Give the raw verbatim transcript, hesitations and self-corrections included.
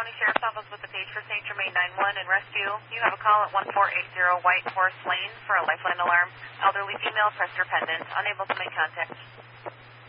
County Sheriff's Office with the page for Saint Germain nine one and rescue. You have a call at one four eight zero White Horse Lane for a lifeline alarm. Elderly female, pressure pendant, unable to make contact.